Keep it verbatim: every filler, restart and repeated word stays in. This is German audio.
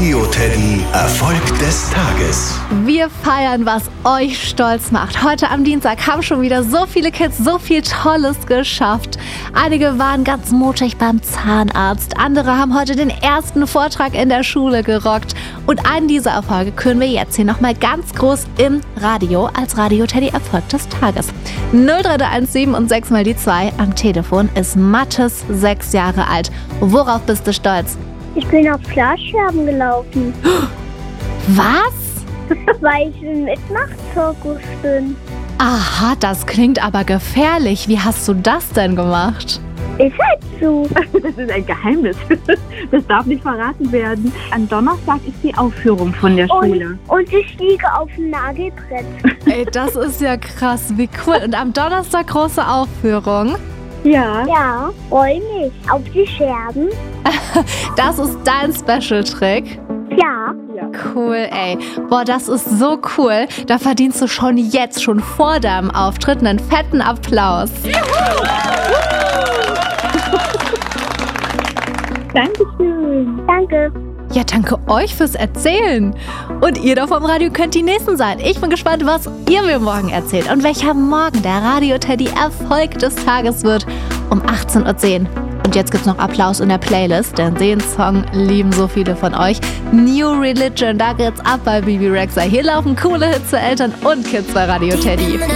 Radio Teddy Erfolg des Tages. Wir feiern, was euch stolz macht. Heute am Dienstag haben schon wieder so viele Kids so viel Tolles geschafft. Einige waren ganz mutig beim Zahnarzt. Andere haben heute den ersten Vortrag in der Schule gerockt. Und einen dieser Erfolge können wir jetzt hier nochmal ganz groß im Radio als Radio Teddy Erfolg des Tages. null drei eins sieben und sechs mal die zwei. Am Telefon ist Mathis, sechs Jahre alt. Worauf bist du stolz? Ich bin auf Glasscherben gelaufen. Was? Weil ich im Mitmachzirkus bin. Aha, das klingt aber gefährlich. Wie hast du das denn gemacht? Ist halt so. Das ist ein Geheimnis. Das darf nicht verraten werden. Am Donnerstag ist die Aufführung von der Schule. Und, und ich liege auf dem Nagelbrett. Ey, das ist ja krass. Wie cool. Und am Donnerstag große Aufführung. Ja. Ja, freu mich. Auf die Scherben. Das ist dein Special-Trick. Ja. Cool, ey. Boah, das ist so cool. Da verdienst du schon jetzt, schon vor deinem Auftritt, einen fetten Applaus. Dankeschön. Danke. Ja, danke euch fürs Erzählen. Und ihr da vom Radio könnt die Nächsten sein. Ich bin gespannt, was ihr mir morgen erzählt und welcher morgen der Radio Teddy Erfolg des Tages wird um achtzehn Uhr zehn. Und jetzt gibt's noch Applaus in der Playlist, denn den Song lieben so viele von euch. New Religion, da geht's ab bei Bibi Rexha. Hier laufen coole Hits für Eltern und Kids bei Radio Teddy.